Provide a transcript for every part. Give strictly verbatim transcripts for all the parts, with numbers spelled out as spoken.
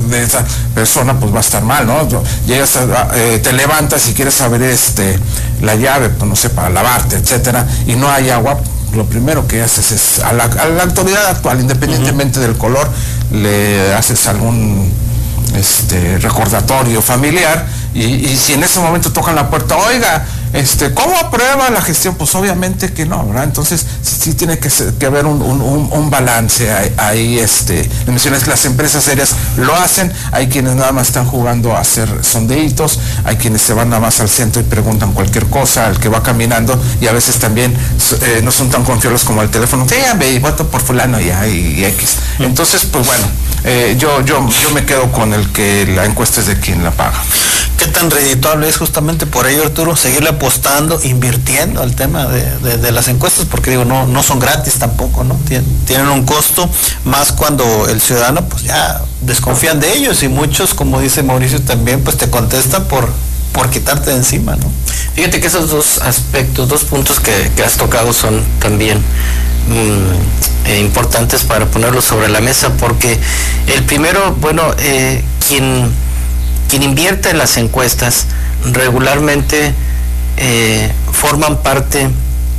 de esa persona, pues va a estar mal, ¿no? Llegas a, eh, te levantas y quieres saber este la llave, pues no sé, para lavarte, etcétera, y no hay agua. Lo primero que haces es a la, a la autoridad actual, independientemente uh-huh. del color, le haces algún este recordatorio familiar, y, y si en ese momento tocan la puerta, oiga, este, ¿cómo aprueba la gestión? Pues obviamente que no, ¿verdad? Entonces sí, sí tiene que, ser, que haber un, un, un balance ahí, ahí este, mencionas que las empresas serias lo hacen, hay quienes nada más están jugando a hacer sondeitos, hay quienes se van nada más al centro y preguntan cualquier cosa al que va caminando, y a veces también eh, no son tan confiables como el teléfono, sí, y voto por fulano y, y, y X. Entonces, pues bueno, eh, yo, yo, yo me quedo con el que la encuesta es de quien la paga. ¿Qué tan redituable es justamente por ello, Arturo, seguirle apostando, invirtiendo al tema de, de, de las encuestas? Porque digo, no, no son gratis tampoco, ¿no? Tien, tienen un costo, más cuando el ciudadano pues ya desconfían de ellos, y muchos, como dice Mauricio también, pues te contestan por, por quitarte de encima, ¿no? Fíjate que esos dos aspectos, dos puntos que, que has tocado son también mmm, eh, importantes para ponerlos sobre la mesa, porque el primero, bueno, eh, quien... quien invierte en las encuestas regularmente eh, forman parte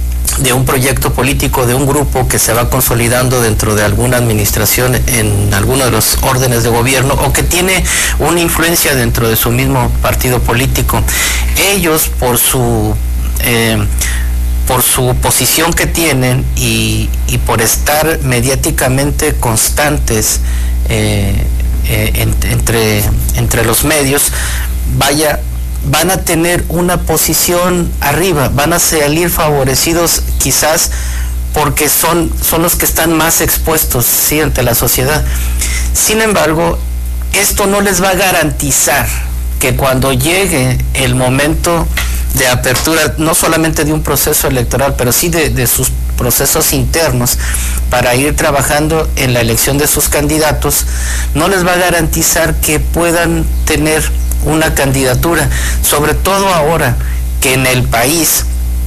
de un proyecto político, de un grupo que se va consolidando dentro de alguna administración en alguno de los órdenes de gobierno, o que tiene una influencia dentro de su mismo partido político. Ellos, por su eh, por su posición que tienen y, y por estar mediáticamente constantes eh, Eh, en, entre, entre los medios, vaya, van a tener una posición arriba, van a salir favorecidos quizás porque son, son los que están más expuestos, sí, ante la sociedad. Sin embargo, esto no les va a garantizar que cuando llegue el momento de apertura, no solamente de un proceso electoral, pero sí de, de sus procesos internos, para ir trabajando en la elección de sus candidatos, no les va a garantizar que puedan tener una candidatura, sobre todo ahora que en el país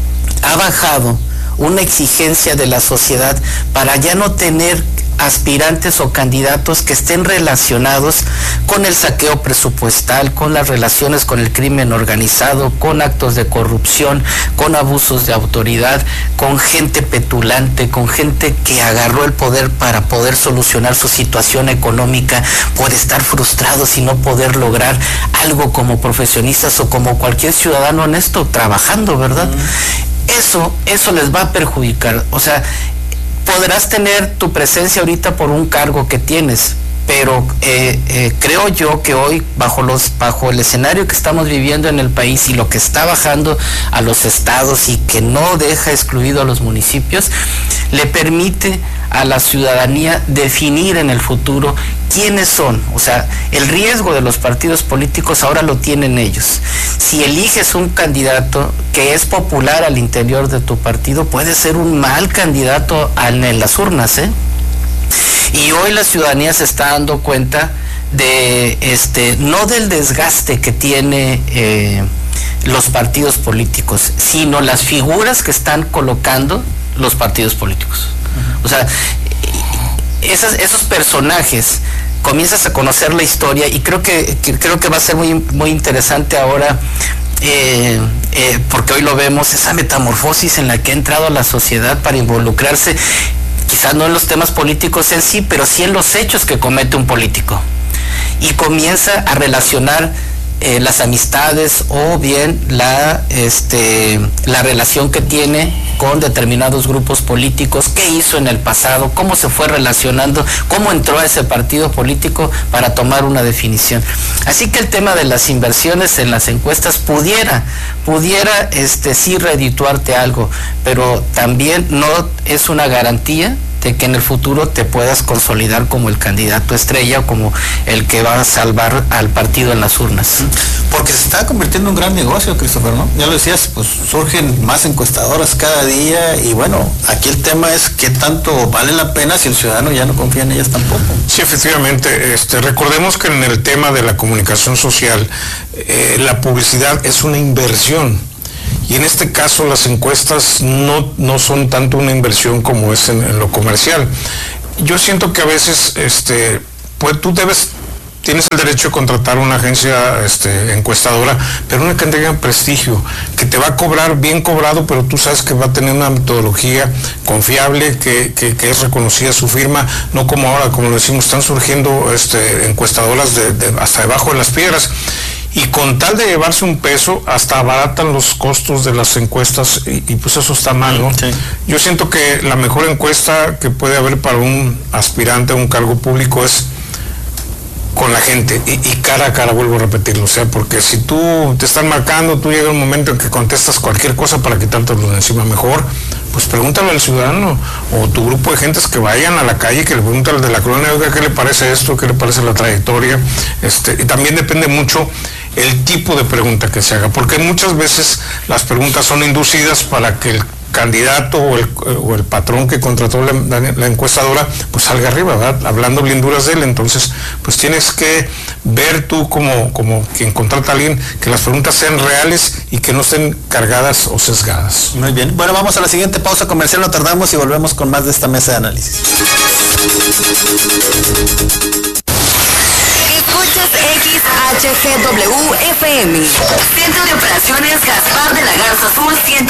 ha bajado una exigencia de la sociedad para ya no tener aspirantes o candidatos que estén relacionados con el saqueo presupuestal, con las relaciones con el crimen organizado, con actos de corrupción, con abusos de autoridad, con gente petulante, con gente que agarró el poder para poder solucionar su situación económica, por estar frustrados y no poder lograr algo como profesionistas o como cualquier ciudadano honesto trabajando, ¿verdad? Mm. Eso, eso les va a perjudicar. O sea, podrás tener tu presencia ahorita por un cargo que tienes, pero eh, eh, creo yo que hoy, bajo los bajo el escenario que estamos viviendo en el país y lo que está bajando a los estados y que no deja excluido a los municipios, le permite a la ciudadanía definir en el futuro quiénes son. O sea, el riesgo de los partidos políticos ahora lo tienen ellos. Si eliges un candidato que es popular al interior de tu partido, puede ser un mal candidato en las urnas, ¿eh? Y hoy la ciudadanía se está dando cuenta de este, no del desgaste que tiene eh, los partidos políticos, sino las figuras que están colocando los partidos políticos. O sea, esas, esos personajes, comienzas a conocer la historia, y creo que, que creo que va a ser muy, muy interesante ahora, eh, eh, porque hoy lo vemos, esa metamorfosis en la que ha entrado la sociedad para involucrarse, quizás no en los temas políticos en sí, pero sí en los hechos que comete un político, y comienza a relacionar eh, las amistades o bien la, este, la relación que tiene con determinados grupos políticos, qué hizo en el pasado, cómo se fue relacionando, cómo entró a ese partido político para tomar una definición. Así que el tema de las inversiones en las encuestas pudiera, pudiera este, sí redituarte algo, pero también no es una garantía de que en el futuro te puedas consolidar como el candidato estrella o como el que va a salvar al partido en las urnas. Porque se está convirtiendo en un gran negocio, Christopher, ¿no? Ya lo decías, pues surgen más encuestadoras cada día, y bueno, aquí el tema es qué tanto vale la pena si el ciudadano ya no confía en ellas tampoco. Sí, efectivamente, este, recordemos que en el tema de la comunicación social, eh, la publicidad es una inversión. Y en este caso las encuestas no, no son tanto una inversión como es en, en lo comercial. Yo siento que a veces este, pues tú debes tienes el derecho de contratar una agencia este, encuestadora, pero una que tenga prestigio, que te va a cobrar bien cobrado, pero tú sabes que va a tener una metodología confiable, que, que, que es reconocida su firma, no como ahora, como lo decimos, están surgiendo este, encuestadoras de, de, hasta debajo de las piedras. Y con tal de llevarse un peso, hasta abaratan los costos de las encuestas y, y pues eso está mal, ¿no? Sí. Yo siento que la mejor encuesta que puede haber para un aspirante a un cargo público es con la gente y, y cara a cara, vuelvo a repetirlo, o sea, porque si tú te están marcando, tú llega un momento en que contestas cualquier cosa para quitártelo de encima, mejor pues pregúntale al ciudadano o tu grupo de gentes que vayan a la calle, que le pregunten al de la colonia, oiga, ¿qué le parece esto? ¿Qué le parece la trayectoria? Este, y también depende mucho el tipo de pregunta que se haga, porque muchas veces las preguntas son inducidas para que el candidato o el, o el patrón que contrató la, la, la encuestadora pues salga arriba, ¿verdad? Hablando blinduras de él. Entonces pues tienes que ver tú como, como quien contrata a alguien que las preguntas sean reales y que no estén cargadas o sesgadas. Muy bien, bueno, vamos a la siguiente pausa comercial, no tardamos y volvemos con más de esta mesa de análisis. Escuchas X H G W F M, Centro de Operaciones Gaspar de la Garza Azul ciento